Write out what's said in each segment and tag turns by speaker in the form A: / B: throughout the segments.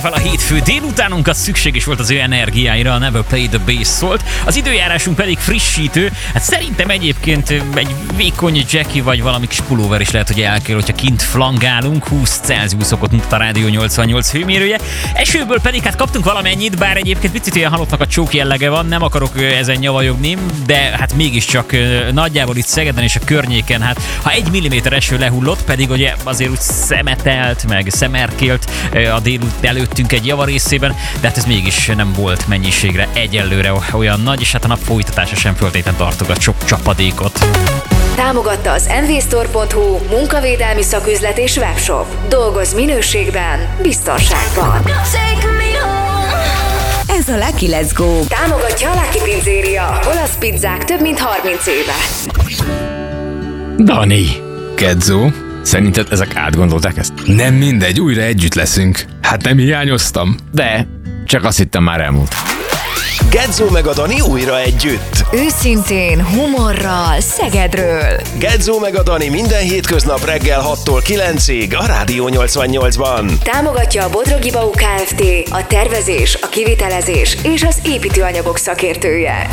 A: fel a hétfő délutánunkat, szükség is volt az ő energiáira, a Never Play the Bass szólt. Az időjárásunk pedig frissítő. Hát szerintem egyébként egy vékony Jackie vagy valami kis pulóver is lehet, hogy elkér, hogyha kint flangálunk. 20 Celsiusokot mutat a Rádió 88 hőmérője. Esőből pedig hát kaptunk valamennyit, bár egyébként picit ilyen halottnak a csók jellege van, nem akarok ezen nyavajogni, de hát mégiscsak nagyjából itt Szegeden és a környéken, hát ha 1 mm eső lehullott, pedig ugye azért úgy szemetelt, meg szemerkélt a délután előttünk egy javarészében, de hát ez mégis nem volt mennyiségre egyelőre olyan nagy, és hát a nap folytatása sem föltétlenül tartogat sok csapadékot.
B: Támogatta az mvstore.hu munkavédelmi szaküzlet és webshop. Dolgozz minőségben, biztonságban.
C: Ez a Lucky Let's Go.
B: Támogatja a Lucky Pizzéria, olasz pizzák több mint 30 éve.
D: Dani, Kedzó, szerinted ezek átgondolták ezt? Nem mindegy, újra együtt leszünk. Hát nem hiányoztam, de csak azt hittem már elmúlt.
E: Gedzó meg a Dani újra együtt.
C: Őszintén, humorral, Szegedről.
E: Gedzó meg a Dani minden hétköznap reggel 6-tól 9-ig a Rádió 88-ban.
B: Támogatja a Bodrogi Bau Kft., a tervezés, a kivitelezés és az építőanyagok szakértője.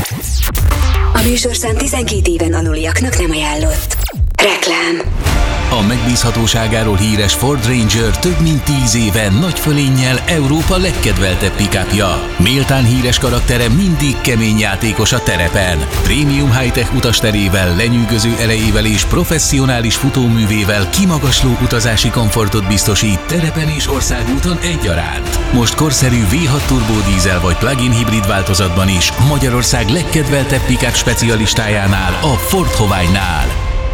F: A műsorszám 12 éven aluliaknak nem ajánlott. Reklám.
G: A megbízhatóságáról híres Ford Ranger több mint 10 éve nagy fölénnyel Európa legkedveltebb pick-upja. Méltán híres karaktere mindig kemény játékos a terepen. Prémium high-tech utasterével, lenyűgöző elejével és professzionális futóművével kimagasló utazási komfortot biztosít terepen és országúton egyaránt. Most korszerű V6 turbodízel vagy plug-in hibrid változatban is Magyarország legkedveltebb pick-up specialistájánál, a Ford Hovány-nál.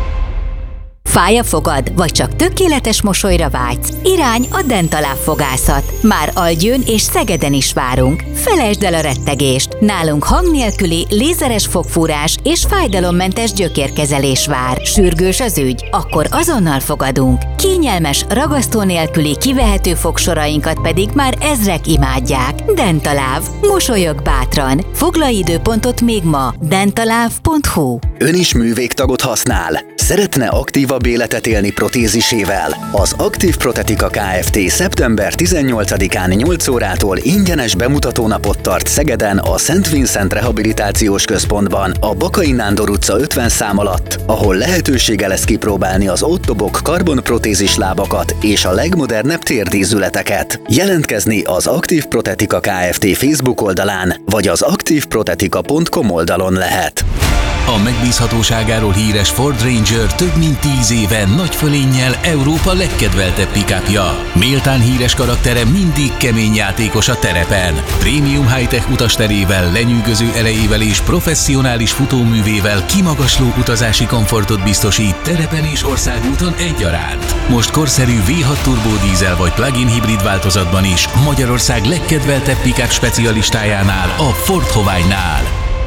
C: Fáj a fogad, vagy csak tökéletes mosolyra vágysz? Irány a Dentaláv fogászat. Már Algyőn és Szegeden is várunk. Felejtsd el a rettegést. Nálunk hang nélküli, lézeres fogfúrás és fájdalommentes gyökérkezelés vár. Sürgős az ügy? Akkor azonnal fogadunk. Kényelmes, ragasztó nélküli kivehető fogsorainkat pedig már ezrek imádják. Dentaláv. Mosolyog bátran. Foglalj időpontot még ma. dentaláv.hu.
H: Ön is művégtagot használ? Szeretne aktívabb életet élni protézisével? Az Aktív Protetika Kft. Szeptember 18-án 8 órától ingyenes bemutatónapot tart Szegeden a Szent Vincent Rehabilitációs Központban, a Bakai Nándor utca 50 szám alatt, ahol lehetősége lesz kipróbálni az ottobok karbonprotézis lábakat és a legmodernebb térdízületeket. Jelentkezni az Aktív Protetika Kft. Facebook oldalán, vagy az aktívprotetika.com oldalon lehet.
G: A megbízhatóságáról híres Ford Ranger több mint 10 éve nagy fölénnyel Európa legkedveltebb pick-upja. Méltán híres karaktere mindig kemény játékos a terepen. Prémium high-tech utasterével, lenyűgöző elejével és professzionális futóművével kimagasló utazási komfortot biztosít terepen és országúton egyaránt. Most korszerű V6 turbodízel vagy plug-in hibrid változatban is Magyarország legkedveltebb pick-up specialistájánál, a Ford Hovány-nál.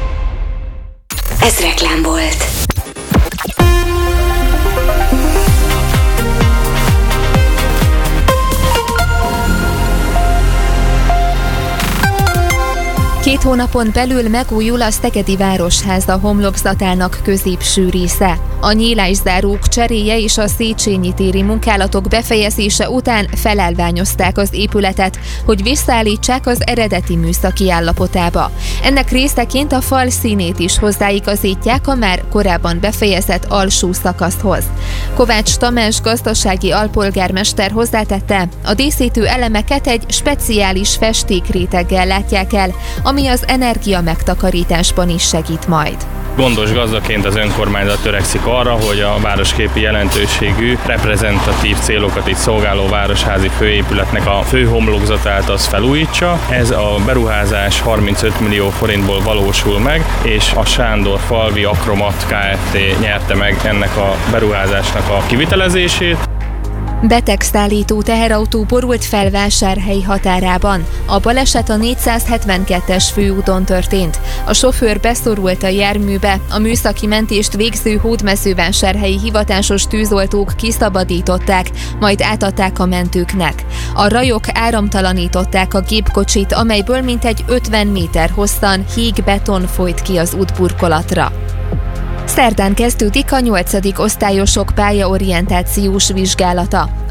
F: Ez reklám volt.
I: Két hónapon belül megújul a Szegedi Városháza homlokzatának középső része. A nyílászárók cseréje és a Széchenyi téri munkálatok befejezése után felelványozták az épületet, hogy visszaállítsák az eredeti műszaki állapotába. Ennek részeként a fal színét is hozzáigazítják a már korábban befejezett alsó szakaszhoz. Kovács Tamás gazdasági alpolgármester hozzátette, a díszítő elemeket egy speciális festékréteggel látják el, ami az energia megtakarításban is segít majd.
J: Gondos gazdaként az önkormányzat törekszik arra, hogy a városképi jelentőségű, reprezentatív célokat itt szolgáló városházi főépületnek a fő homlokzatát az felújítsa. Ez a beruházás 35 millió forintból valósul meg, és a Sándor Falvi Akromat Kft. Nyerte meg ennek a beruházásnak a kivitelezését.
I: Betegszállító teherautó borult fel Vásárhely határában. A baleset a 472-es főúton történt. A sofőr beszorult a járműbe, a műszaki mentést végző hódmezővásárhelyi hivatásos tűzoltók kiszabadították, majd átadták a mentőknek. A rajok áramtalanították a gépkocsit, amelyből mintegy 50 méter hosszan híg-beton folyt ki az útburkolatra. Szerdán kezdődik a 8. osztályosok pályaorientációs vizsgálata.